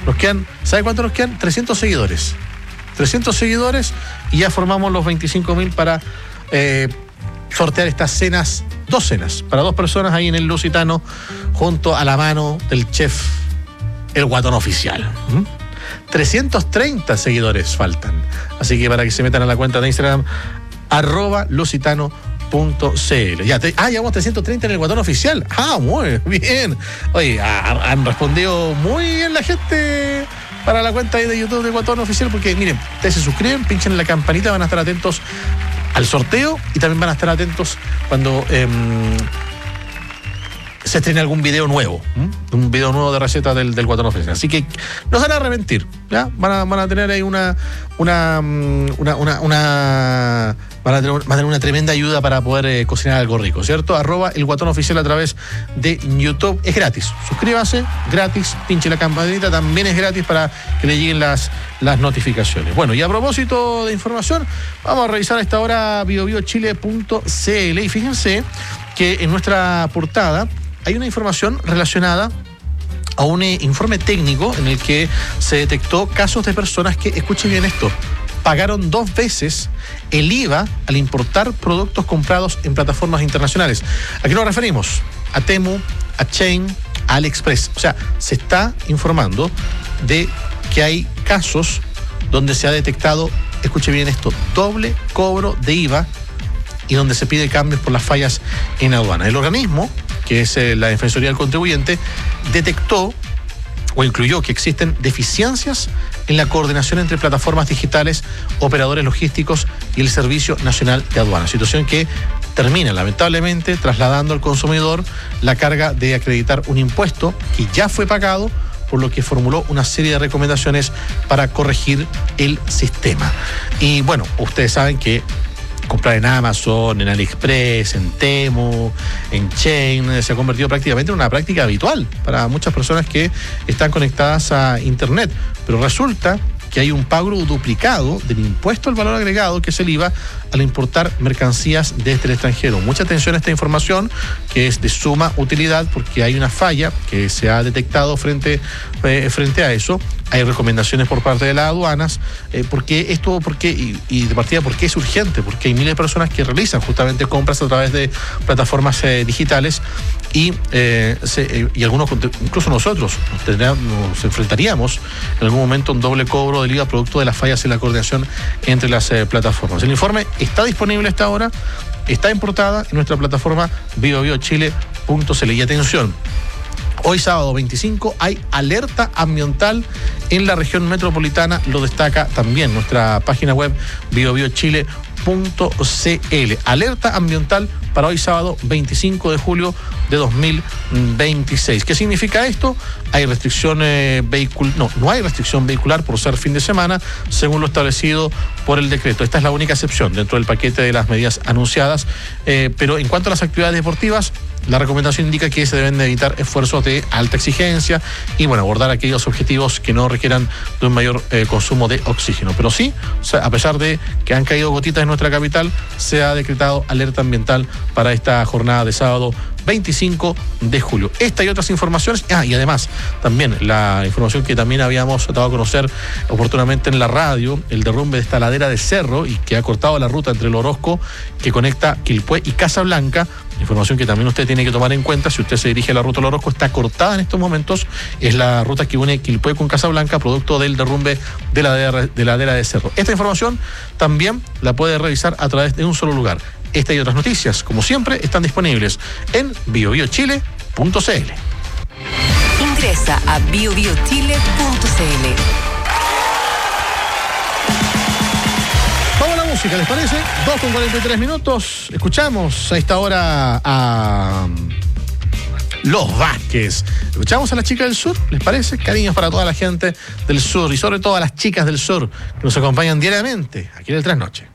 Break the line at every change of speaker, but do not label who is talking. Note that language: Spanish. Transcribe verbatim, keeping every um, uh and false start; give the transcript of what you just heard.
Nos quedan, ¿sabe cuánto nos quedan? trescientos seguidores. trescientos seguidores y ya formamos los veinticinco mil para eh, sortear estas cenas, dos cenas, para dos personas ahí en el Lusitano, junto a la mano del chef El Guatón Oficial. ¿Mm? trescientos treinta seguidores faltan. Así que para que se metan a la cuenta de Instagram, arroba lusitano punto c l. Ya te, ah, llevamos trescientos treinta en el Guatón Oficial. Ah, muy bien. Oye, ha, han respondido muy bien la gente para la cuenta de YouTube de Guatón Oficial, porque miren, ustedes se suscriben, pinchan en la campanita, van a estar atentos al sorteo y también van a estar atentos cuando eh, se estrene algún video nuevo, ¿m? un video nuevo de receta del, del Guatón Oficial. Así que no se van a arrepentir, ¿ya? Van a, van a tener ahí una una una, una, una van a tener, van a tener una tremenda ayuda para poder eh, cocinar algo rico, ¿cierto? Arroba el Guatón Oficial a través de YouTube. Es gratis. Suscríbase, gratis, pinche la campanita, también es gratis para que le lleguen las, las notificaciones. Bueno, y a propósito de información, vamos a revisar a esta hora bio bio chile punto c l y fíjense que en nuestra portada hay una información relacionada a un eh, informe técnico en el que se detectó casos de personas que, escuchen bien esto, pagaron dos veces el I V A al importar productos comprados en plataformas internacionales. ¿A qué nos referimos? A Temu, a Shein, a AliExpress. O sea, se está informando de que hay casos donde se ha detectado, escuche bien esto, doble cobro de I V A y donde se pide cambios por las fallas en aduana. El organismo, que es eh, la Defensoría del Contribuyente, detectó o incluyó que existen deficiencias en la coordinación entre plataformas digitales, operadores logísticos y el Servicio Nacional de Aduanas. Situación que termina, lamentablemente, trasladando al consumidor la carga de acreditar un impuesto que ya fue pagado, por lo que formuló una serie de recomendaciones para corregir el sistema. Y bueno, ustedes saben que comprar en Amazon, en AliExpress, en Temu, en Shein, se ha convertido prácticamente en una práctica habitual para muchas personas que están conectadas a Internet. Pero resulta que hay un pago duplicado del impuesto al valor agregado, que es el I V A, al importar mercancías desde el extranjero. Mucha atención a esta información, que es de suma utilidad, porque hay una falla que se ha detectado frente, eh, frente a eso. Hay recomendaciones por parte de las aduanas, eh, porque esto, porque y, y de partida, porque es urgente, porque hay miles de personas que realizan justamente compras a través de plataformas eh, digitales y, eh, se, eh, y algunos, incluso nosotros, nos, nos enfrentaríamos en algún momento a un doble cobro del I V A producto de las fallas en la coordinación entre las eh, plataformas. El informe está disponible a esta hora, está en portada en nuestra plataforma bio bio chile punto c l. Y atención, hoy sábado veinticinco hay alerta ambiental en la región metropolitana, lo destaca también nuestra página web bio bio chile punto c l. Alerta ambiental para hoy sábado veinticinco de julio de dos mil veintiséis. ¿Qué significa esto? Hay restricción eh, vehicular, no, no hay restricción vehicular por ser fin de semana, según lo establecido por el decreto. Esta es la única excepción dentro del paquete de las medidas anunciadas, eh, pero en cuanto a las actividades deportivas, la recomendación indica que se deben de evitar esfuerzos de alta exigencia y, bueno, abordar aquellos objetivos que no requieran de un mayor eh, consumo de oxígeno. Pero sí, o sea, a pesar de que han caído gotitas en nuestra capital, se ha decretado alerta ambiental para esta jornada de sábado veinticinco de julio. Esta y otras informaciones, ah, y además también la información que también habíamos dado a conocer oportunamente en la radio, el derrumbe de esta ladera de cerro y que ha cortado la ruta entre el Orozco, que conecta Quilpué y Casablanca. Información que también usted tiene que tomar en cuenta si usted se dirige a la ruta del Orozco, está cortada en estos momentos, es la ruta que une Quilpué con Casablanca, producto del derrumbe de la ladera de, la ladera de cerro. Esta información también la puede revisar a través de un solo lugar. Esta y otras noticias, como siempre, están disponibles en bio bio chile punto c l.
Ingresa a bio bio chile punto c l.
Vamos a la música, ¿les parece? dos con cuarenta y tres minutos. Escuchamos a esta hora a Los Vázquez. Escuchamos a las chicas del sur, ¿les parece? Cariños para toda la gente del sur y sobre todo a las chicas del sur que nos acompañan diariamente aquí en el Trasnoche.